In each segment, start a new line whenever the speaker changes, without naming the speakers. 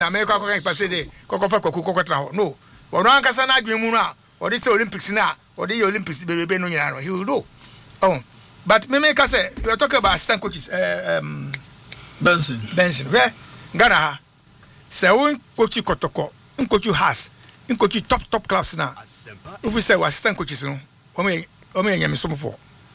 America ko kan pase de kokofa kokotra ho no ono ankasa na adwen mu no a odi say Olympics na odi Olympics bebe no nyina no he will know. But me ka say you are talking about assistant coaches Benson where Ghana say won coach Kotoko coach has coach top clubs na if we say assistant coaches no o me nyame som for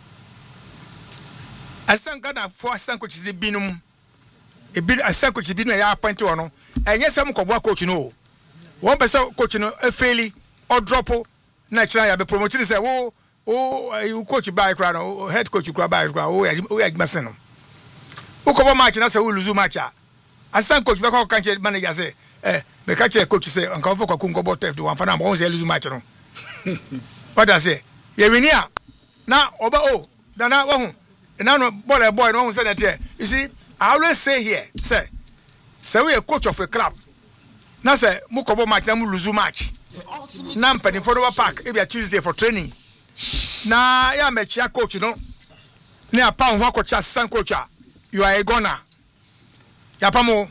assistant Ghana for assistant coaches de binum e bi assistant coach bi na ya appoint no enye sem ko boa coach no one person coach no e faili or drop na chira ya be promoted say wo coach by kra no head coach kra by kra wo ya gimase no wo ko match na say wo lose match a assistant coach be ko kan che manager say be ka che coach say anka fo kwa kungo botef do wan fa na mo say lose match no what I say ye wini a na oba na wo hu na no boy no hu say that you see I always say here say we a coach of a club na say mu ko match na mu lose match na mpani for the park e be a Tuesday for training na ya mechia coach no na pa ho coach assistant coach you are a goner ya pa mo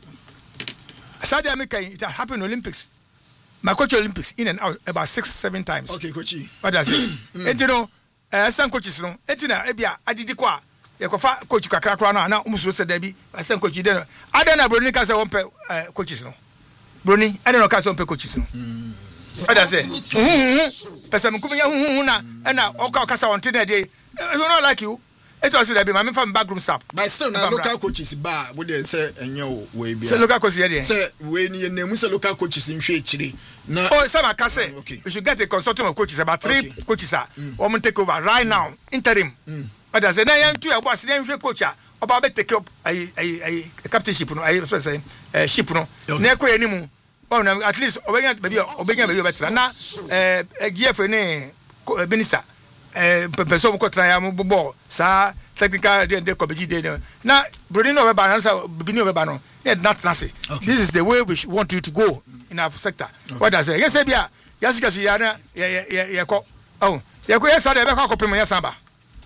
Saudi America it happened in Olympics my coach Olympics in and out about 6-7 times.
Okay coach
what does it and no assistant coaches no entina e bia adidi kwa ye kofa coach kakra na umuso se da bi assistant coach de no adana Broni ka se won pe coaches no Broni adana ka se won pe coaches no what does it person kumenya na oka kasa won tena dey it's not like you it was there be my from backroom staff
but still na local coaches ba we dey say enye we bia
say local coaches there
say we ni nemu say local coaches nhwe chire na
some can say we should get a consulting of coaches about 3 coaches woman take over right now interim but as na yan two abo ase nhwe coach oba be take up a captainship no I say ship no na ko enimu at least obenya baby better na GF ne Benisa person ko try am ball sa technical de ko beji de na Bruni no be balance Bini no be no not trust. This is the way we want you to go in our sector. What does it? Yes bia yasika su ya na ye ko ye ko yesa de be ko pem yesa ba.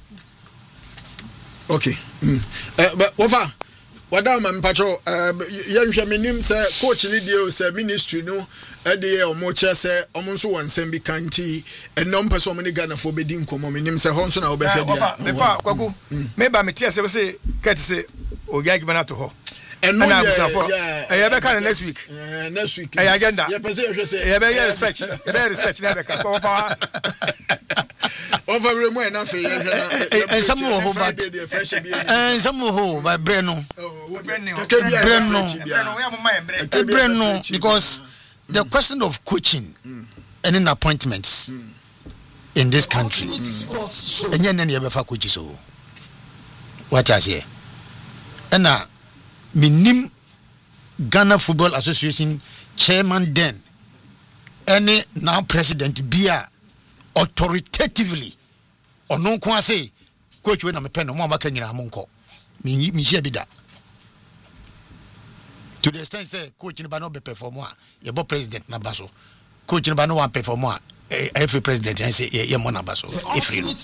Okay but over Wadam mpacho yenhwe menim se coach ni die se ministry no de omo che se omo nso wonsem bi kanti enom person mo ni Ghana fo bedi nkomo menim se ho nso na obehwe dia
me fa kwaku me ba me tie se ket se ogiagi bana to ho
and no
yeah be kan next week agenda
ye pese ye hwe se
ye be research na be ka ko fa
over remo na fe ye hwe
and some who and some who by Breno because the question of coaching and in appointments in this country and yen any ever coaches so what I say and minim Ghana Football Association chairman then any now president bia authoritatively or no kwa say coach we na me pen no maka nyina monko mi share bi da to the extent say coach ni ba no be perform a ye bo president na baso coach ni ba no wan perform a every president and say ye mo na baso every no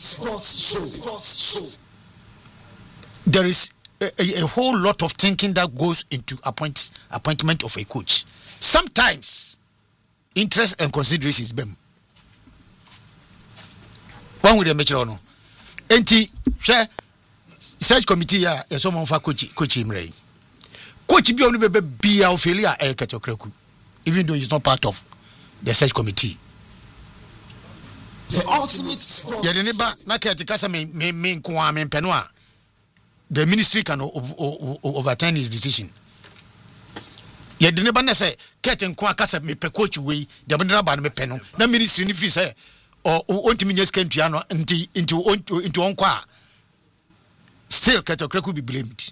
there is a whole lot of thinking that goes into appointment of a coach. Sometimes interest and considerations bem one with the metro no enti hwe search committee ya someone for coach imrei coach bi onu bebe bia ofelia e ketokraku even though he's not part of the search committee
the ultimate sport
ya de ne ba na ketika sa me nko a me mpeno a the ministry can overturn his decision ya de ne ba na say kete nko aka sa me pe coach we de be na ba na me peno na ministry ni fi say or ontimi nyeska ntuano into onkwa still Ketokre could be blamed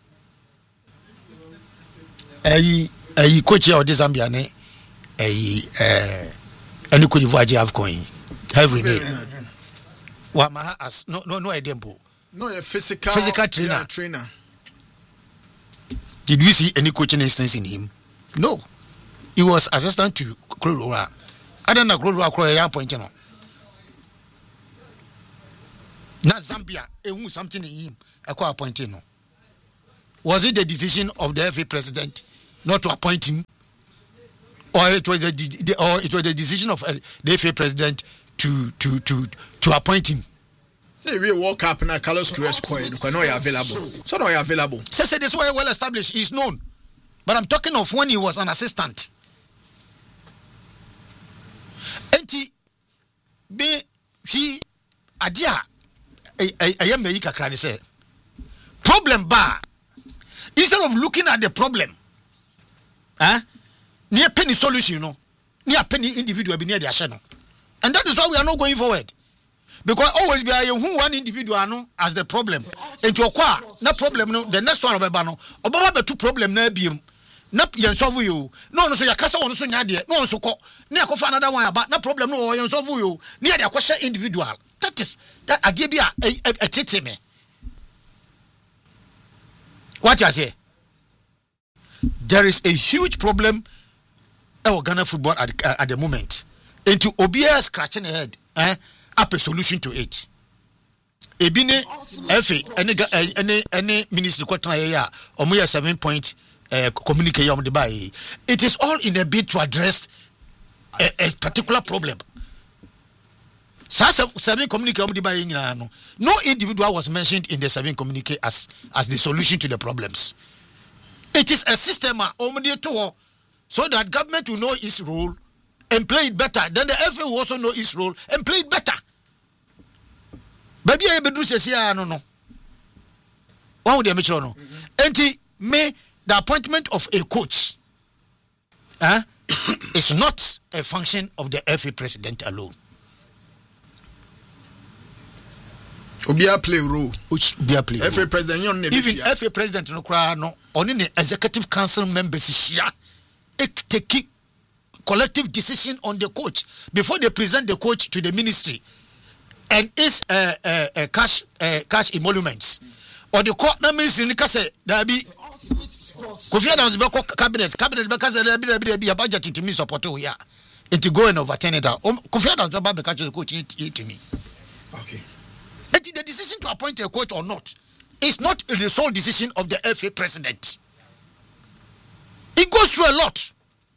a coach of the Zambia ne any could have coin every day what my as no idea
no a physical trainer
did you see any coaching instance in him? No, he was assistant to Krolora. I don't know Krolora point no. Na Zambia, something in him, a appointing. Was it the decision of the FA president not to appoint him, or it was a decision of the FA president to appoint him.
Say we walk up na Carlos Queiroz coin, no you available. So no you available.
Say this way well established, he's known. But I'm talking of when he was an assistant. And he adia I am make a say problem bar instead of looking at the problem near penny solution near penny individual be near their channel, and that is why we are not going forward, because always be who one individual as the problem into a no problem no the next one of obaba two problem na biem na yen solve you no so yakasa won so nya de no so ko na yakofa another one about na problem no yen solve you na de akwhye individual. That is that ade bia a tete me. What you say? There is a huge problem in Ghana football at the moment. Into OBS scratching head, up a solution to it. Ebine FA any ministry kwatna ya omo 7 point communicate on the by. It is all in a bid to address a particular problem. Seven communique no individual was mentioned in the 7 communique as the solution to the problems. It is a system so that government will know its role and play it better. Then the FA will also know its role and play it better. Baby, I be do say no. One would make sure no. And me the appointment of a coach is not a function of the FA president alone.
Obia play role.
Which Obia play
FA president
even FA president no cry no on the executive council members share take collective decision on the coach before they present the coach to the ministry and its cash emoluments or the court na ministry nika say there be Kofi Adams be cabinet be say there be a budget to me support here it go and overturn it. Kofi Adams be catch the coach to me.
Okay.
The decision to appoint a coach or not is not the sole decision of the FA president. It goes through a lot.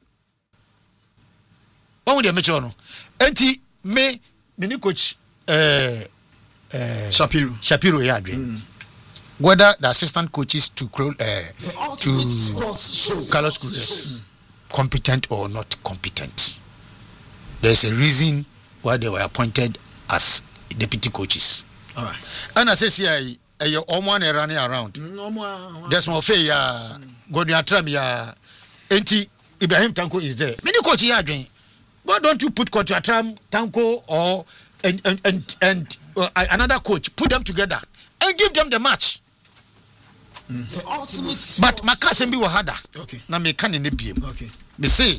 What would you mention? And me coach Shapiro yeah. Whether the assistant coaches to Carlos Queiroz competent or not competent, there's a reason why they were appointed as deputy coaches.
All right.
And I say, you're almost running around. There's more fair. Godwin Atram, Enti Ibrahim Tanko is there. Many coaches are doing. Why don't you put Godwin Atram, Tanko, or and another coach? Put them together and give them the match. But Makasembi were harder.
Okay.
Now me can in the BM.
Okay.
They say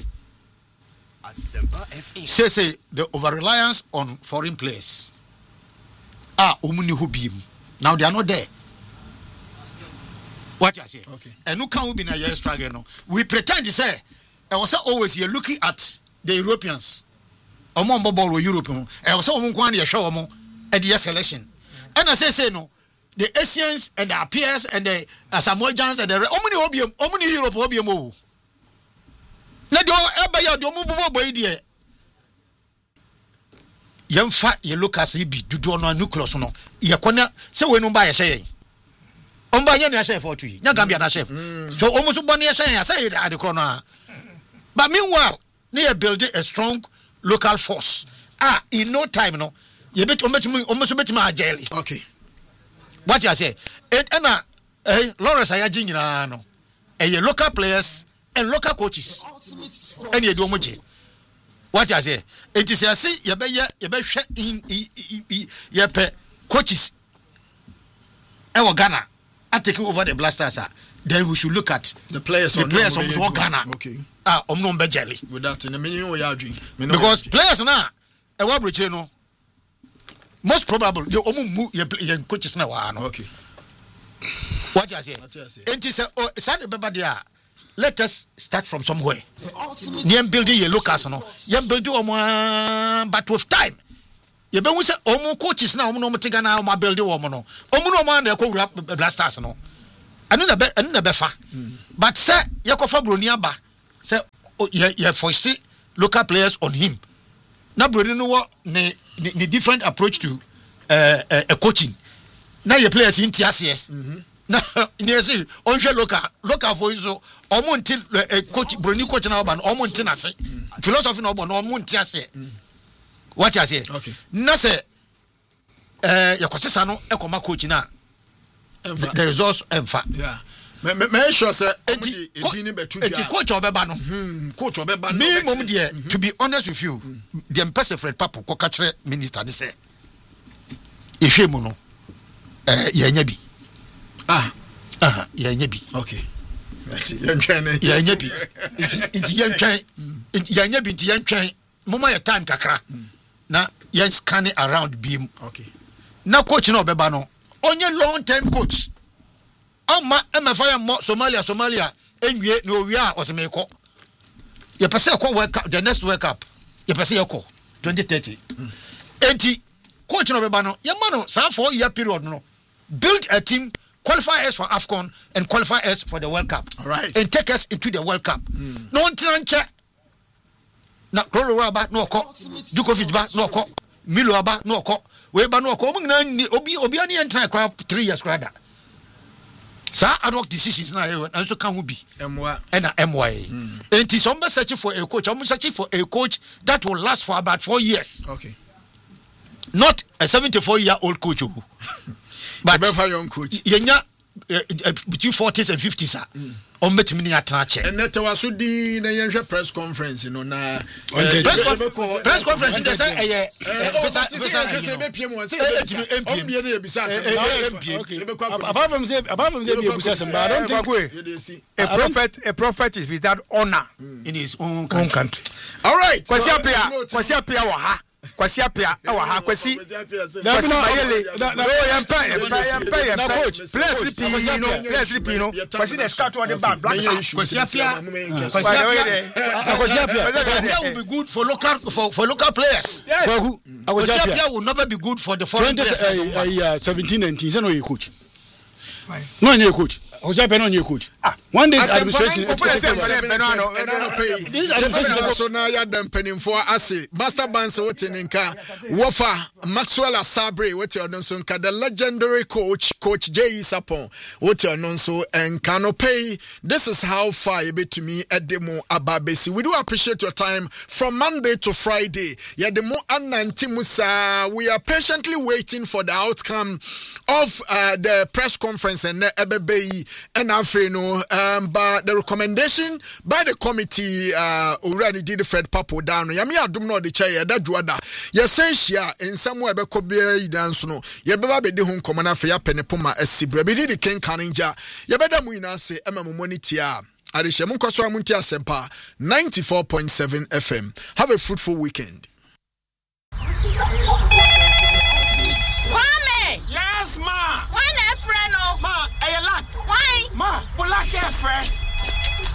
the over reliance on foreign players. Omuni hubim. Now they are not there. What you say?
Okay.
And who can we be na year struggle no? We pretend to say I was always here looking at the Europeans. Omo ball with Europe. I was omo kwan ye show omo at the selection. And I say no, the Asians and the peers and the Samoans and the omuni Europe obium o. Let do eba ya do omo boy die. Yemfa ye Lucas bi dudu no nucleus no ye kona se we no ba ye hye omba ye na hye for to nya Gambia na chef so omuso bone ye hye ya say ade kro no but meanwhile they build a strong local force in no time no ye bet omuso bet ma ajeli.
Okay.
What you say and Lawrence Ayaji nyina no ye local players and local coaches and ye do omoje. What you say? It is a see ye be coaches. Our Ghana are taking over the Blasters. Then we should look at
the players
of Ghana.
Okay.
Omnombe jelly.
With that in the minimum we are doing.
Because players now, a wabri no. Most probable the omu coaches now.
Okay.
What you say? It is a sad baby. Let us start from somewhere. Yem building ye locals no. Yem building but with time. Ye be we say omo coaches na omo no metiga na omo building omo no. Omo no man dey ko Blasters no. anu na befa but say yakofa broni aba say you foresee local players on him na broni no what ne different approach to a coaching na your players in tiasie na say onhwe local for so omo nti coach broni coach na oba no omo nti na say philosophy na oba no omo nti ase what you say
okay
na say yakosesa no ekoma coach na the results emfa
yeah me sure say edini betu
dia coach obeba no
coach obeba no
me mom there to be honest with you the person Fred Papo ko ka kire minister ni say ehwe mu no yanya bi yanya bi
okay yanya
bi inti yanya bi inti yantwan mama your time kakra na yan scanning around beam
okay
na coach na obeba no onye long term coach ama MFI mo Somalia enwie na owia osemeko ye pese ko World Cup the next World Cup ye pese ye ko 2030 enti coach no beba no ye ma no sa 4 year period no build a team qualify us for AFCON and qualify us for the World Cup
all right
and take us into the World Cup no ntranche na Rolo ba no ko Djokovic ba no ko Milo ba no ko we ba no ko na obi ani entra 3 years rather sa ad hoc decisions na and so can who be
MY
and somebody searching for a coach. I'm searching for a coach that will last for about 4 years.
Okay.
Not a 74-year-old coach. But
a young coach.
Between 40s and 50s. On bet me atrache.
And that was di na press conference no na
press conference they say
a prophet is without honor
in his own country.
All right.
Kwasi apia wa ha. Kwasi apia e wa ha kwasi mayele no yampa coach let's repeat no kwasi the start on the back
kwasi apia will be good for local players. Kwasi apia will never be good for the foreign players.
17-19 say no you coach no you coach Jose Peno new coach. One day administration.
This administration so now ya dem penim for ase. Master Bands woteninka. Wofa Maxwell Asabre wote onso nka the legendary coach J.E. Sapon wote onso enka no pay. This is how far you be to me edemo ababesi. We do appreciate your time from Monday to Friday. Ya demo ananti musa. We are patiently waiting for the outcome of the press conference and ebebe and no but the recommendation by the committee already did Fred Papo down yami adum no de chair da duada yesenhia ensamo ebe kobia idanso no yebeba be de ho nkoma na fe ya penepoma asibra be di ken kanija yebeda mu ina se emamomonitia adehye mu nkoso amunti asempa 94.7 FM. Have a fruitful weekend.